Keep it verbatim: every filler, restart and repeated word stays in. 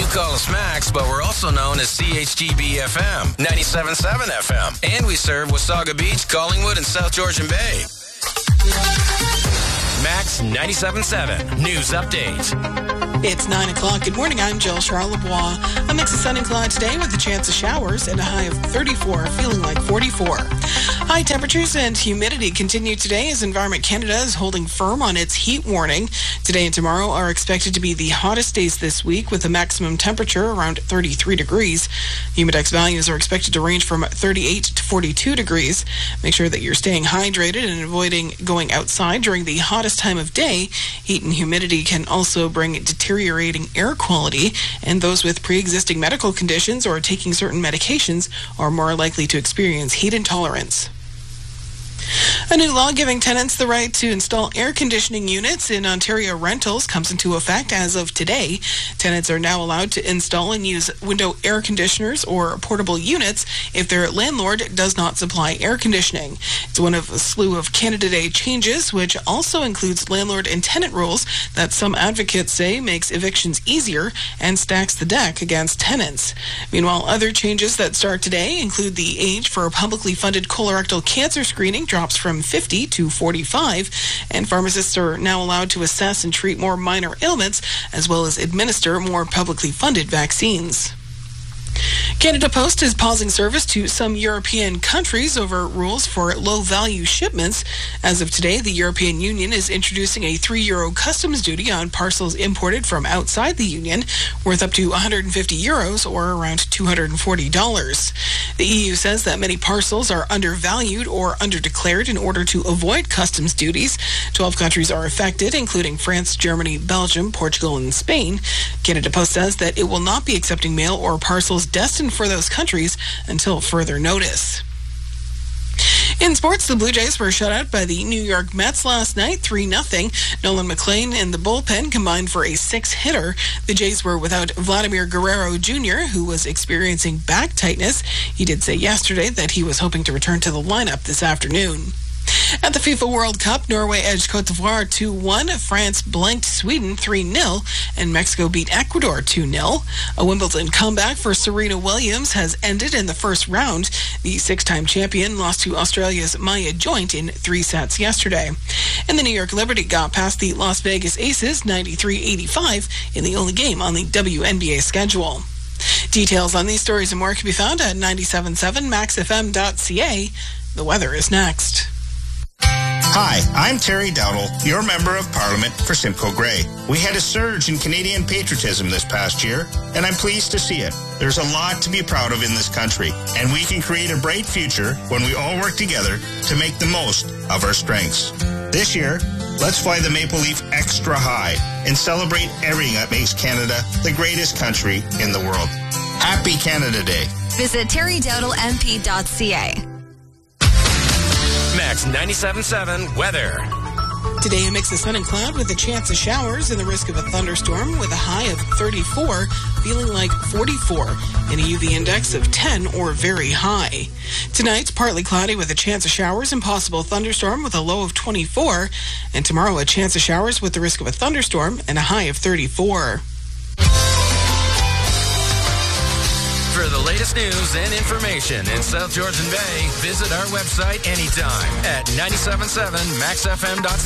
call us Max, but we're also known as C H G B F M, ninety-seven point seven F M. And we serve Wasaga Beach, Collingwood, and South Georgian Bay. Max ninety-seven point seven News Update. It's nine o'clock. Good morning. I'm Jill Charlebois. A mix of sun and cloud today with a chance of showers and a high of thirty-four, feeling like forty-four. High temperatures and humidity continue today as Environment Canada is holding firm on its heat warning. Today and tomorrow are expected to be the hottest days this week with a maximum temperature around thirty-three degrees. Humidex values are expected to range from thirty-eight to forty-two degrees. Make sure that you're staying hydrated and avoiding going outside during the hottest time of day. Heat and humidity can also bring deteriorating air quality, and those with pre-existing medical conditions or taking certain medications are more likely to experience heat intolerance. A new law giving tenants the right to install air conditioning units in Ontario rentals comes into effect as of today. Tenants are now allowed to install and use window air conditioners or portable units if their landlord does not supply air conditioning. It's one of a slew of Canada Day changes, which also includes landlord and tenant rules that some advocates say makes evictions easier and stacks the deck against tenants. Meanwhile, other changes that start today include the age for publicly funded colorectal cancer screening drops from fifty to forty-five, and pharmacists are now allowed to assess and treat more minor ailments as well as administer more publicly funded vaccines. Canada Post is pausing service to some European countries over rules for low-value shipments. As of today, the European Union is introducing a three euro customs duty on parcels imported from outside the Union, worth up to one hundred fifty euros or around two hundred forty dollars. The E U says that many parcels are undervalued or underdeclared in order to avoid customs duties. twelve countries are affected, including France, Germany, Belgium, Portugal, and Spain. Canada Post says that it will not be accepting mail or parcels destined for those countries until further notice. In sports, the Blue Jays were shut out by the New York Mets last night, three nothing. Nolan McLean in the bullpen combined for a six-hitter. The Jays were without Vladimir Guerrero Junior, who was experiencing back tightness. He did say yesterday that he was hoping to return to the lineup this afternoon. At the FIFA World Cup, Norway edged Cote d'Ivoire two one, France blanked Sweden three nil, and Mexico beat Ecuador two nil. A Wimbledon comeback for Serena Williams has ended in the first round. The six-time champion lost to Australia's Maya Joint in three sets yesterday. And the New York Liberty got past the Las Vegas Aces ninety-three eighty-five in the only game on the W N B A schedule. Details on these stories and more can be found at ninety-seven point seven max f m dot c a. The weather is next. Hi, I'm Terry Dowdle, your Member of Parliament for Simcoe Grey. We had a surge in Canadian patriotism this past year, and I'm pleased to see it. There's a lot to be proud of in this country, and we can create a bright future when we all work together to make the most of our strengths. This year, let's fly the Maple Leaf extra high and celebrate everything that makes Canada the greatest country in the world. Happy Canada Day. Visit terry dowdle m p dot c a. Max ninety-seven point seven weather. Today, a mix of sun and cloud with a chance of showers and the risk of a thunderstorm with a high of thirty-four, feeling like forty-four, and a U V index of ten or very high. Tonight's partly cloudy with a chance of showers and possible thunderstorm with a low of twenty-four, and tomorrow a chance of showers with the risk of a thunderstorm and a high of thirty-four. For the latest news and information in South Georgian Bay, visit our website anytime at ninety-seven point seven max f m dot c a.